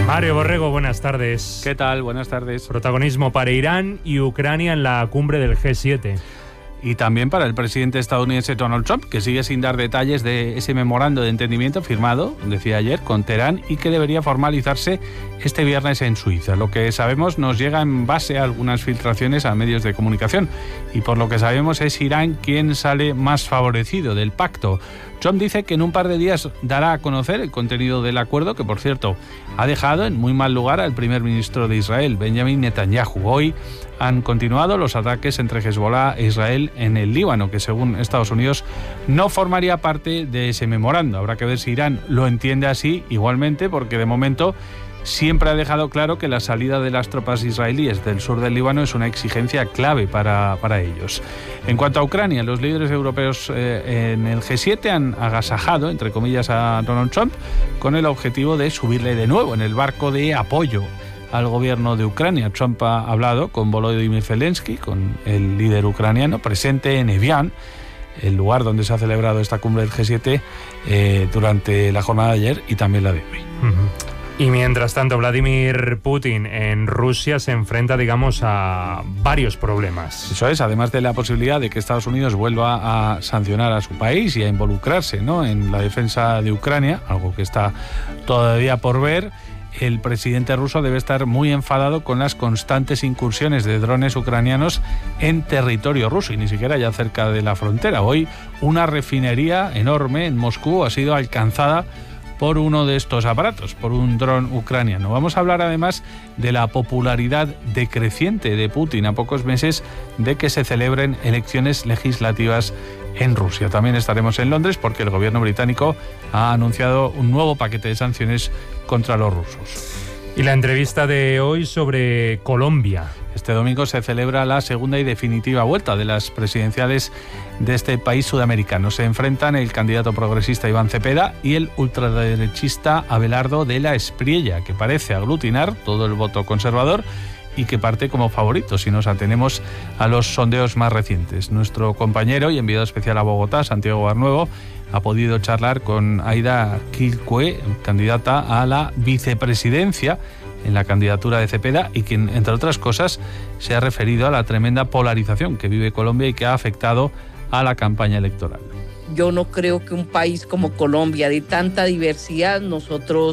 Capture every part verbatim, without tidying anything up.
Mario Borrego, buenas tardes. ¿Qué tal? Buenas tardes. Protagonismo para Irán y Ucrania en la cumbre del G siete. Y también para el presidente estadounidense Donald Trump, que sigue sin dar detalles de ese memorando de entendimiento firmado, decía ayer, con Teherán y que debería formalizarse este viernes en Suiza. Lo que sabemos nos llega en base a algunas filtraciones a medios de comunicación y por lo que sabemos es Irán quien sale más favorecido del pacto. Trump dice que en un par de días dará a conocer el contenido del acuerdo, que por cierto ha dejado en muy mal lugar al primer ministro de Israel, Benjamin Netanyahu. Hoy han continuado los ataques entre Hezbollah e Israel en el Líbano, que según Estados Unidos no formaría parte de ese memorando. Habrá que ver si Irán lo entiende así igualmente, porque de momento siempre ha dejado claro que la salida de las tropas israelíes del sur del Líbano es una exigencia clave para, para ellos. En cuanto a Ucrania, los líderes europeos eh, en el G siete han agasajado, entre comillas, a Donald Trump con el objetivo de subirle de nuevo en el barco de apoyo al gobierno de Ucrania. Trump ha hablado con Volodymyr Zelensky, con el líder ucraniano, presente en Evian, el lugar donde se ha celebrado esta cumbre del G siete, eh, durante la jornada de ayer y también la de hoy. Uh-huh. Y mientras tanto, Vladimir Putin en Rusia se enfrenta, digamos, a varios problemas. Eso es, además de la posibilidad de que Estados Unidos vuelva a sancionar a su país y a involucrarse, ¿no?, en la defensa de Ucrania, algo que está todavía por ver. El presidente ruso debe estar muy enfadado con las constantes incursiones de drones ucranianos en territorio ruso y ni siquiera ya cerca de la frontera. Hoy una refinería enorme en Moscú ha sido alcanzada por uno de estos aparatos, por un dron ucraniano. Vamos a hablar además de la popularidad decreciente de Putin a pocos meses de que se celebren elecciones legislativas en Rusia. También estaremos en Londres porque el gobierno británico ha anunciado un nuevo paquete de sanciones contra los rusos. Y la entrevista de hoy sobre Colombia. Este domingo se celebra la segunda y definitiva vuelta de las presidenciales de este país sudamericano. Se enfrentan el candidato progresista Iván Cepeda y el ultraderechista Abelardo de la Espriella, que parece aglutinar todo el voto conservador y que parte como favorito si nos atenemos a los sondeos más recientes. Nuestro compañero y enviado especial a Bogotá, Santiago Barnuevo, ha podido charlar con Aida Quilcue, candidata a la vicepresidencia en la candidatura de Cepeda y quien, entre otras cosas, se ha referido a la tremenda polarización que vive Colombia y que ha afectado a la campaña electoral. Yo no creo que un país como Colombia, de tanta diversidad, nosotros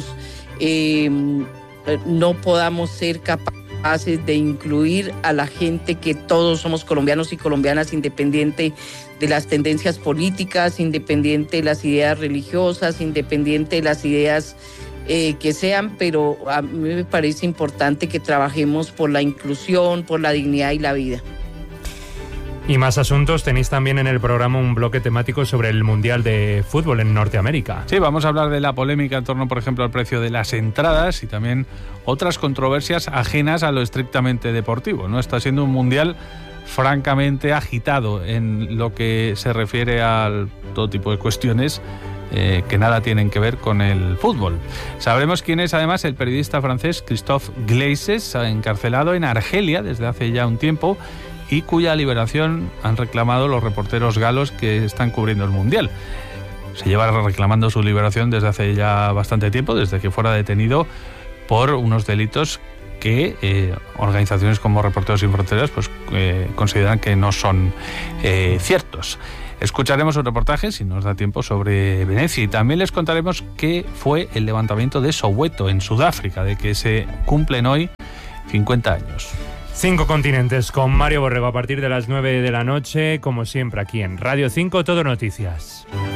eh, no podamos ser capaces de incluir a la gente, que todos somos colombianos y colombianas, independiente de las tendencias políticas, independiente de las ideas religiosas, independiente de las ideas eh, que sean, pero a mí me parece importante que trabajemos por la inclusión, por la dignidad y la vida. Y más asuntos, tenéis también en el programa un bloque temático sobre el Mundial de Fútbol en Norteamérica. Sí, vamos a hablar de la polémica en torno, por ejemplo, al precio de las entradas y también otras controversias ajenas a lo estrictamente deportivo, ¿no? Está siendo un Mundial francamente agitado en lo que se refiere a todo tipo de cuestiones eh, que nada tienen que ver con el fútbol. Sabremos quién es además el periodista francés Christophe Glaisses, encarcelado en Argelia desde hace ya un tiempo y cuya liberación han reclamado los reporteros galos que están cubriendo el Mundial. Se lleva reclamando su liberación desde hace ya bastante tiempo, desde que fuera detenido por unos delitos que eh, organizaciones como Reporteros Sin Fronteras pues, eh, consideran que no son eh, ciertos. Escucharemos un reportaje, si nos da tiempo, sobre Venecia y también les contaremos qué fue el levantamiento de Soweto en Sudáfrica, de que se cumplen hoy cincuenta años. Cinco continentes con Mario Borrego a partir de las nueve de la noche, como siempre aquí en Radio cinco, Todo Noticias.